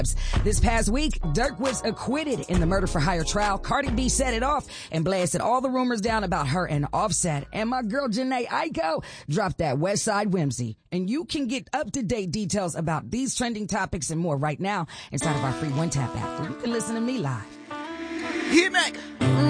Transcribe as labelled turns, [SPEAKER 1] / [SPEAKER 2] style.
[SPEAKER 1] This past week, Dirk was acquitted in the murder for hire trial. Cardi B set it off and blasted all the rumors down about her and Offset. And my girl Jhené Aiko dropped that West Side Whimsy. And you can get up-to-date details about these trending topics and more right now inside of our free One Tap app, where you can listen to me live.
[SPEAKER 2] Hit me.